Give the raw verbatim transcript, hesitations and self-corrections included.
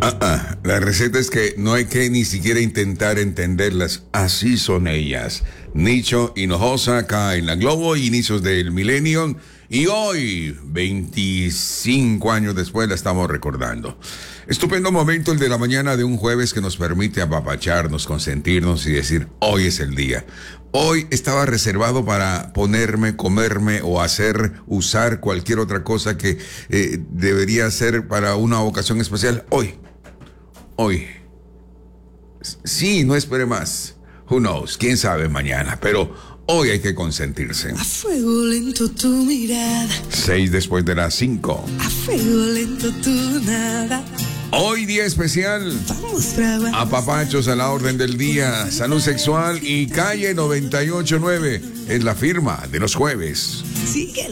Ah, ah, la receta es que no hay que ni siquiera intentar entenderlas. Así son ellas. Nicho Hinojosa acá en la Globo, inicios del milenio. Y hoy, veinticinco años después, la estamos recordando. Estupendo momento el de la mañana de un jueves que nos permite apapacharnos, consentirnos y decir, hoy es el día. Hoy estaba reservado para ponerme, comerme o hacer, usar cualquier otra cosa que eh, debería ser para una ocasión especial. Hoy, hoy. Sí, no espere más. Who knows? ¿Quién sabe mañana? Pero hoy hay que consentirse. A fuego lento tu mirada. Seis después de las cinco. A fuego lento tu nada. Hoy día especial. Vamos, brava. Apapachos a la orden del día. Salud sexual y calle noventa y ocho nueve. Es la firma de los jueves. Síguelo.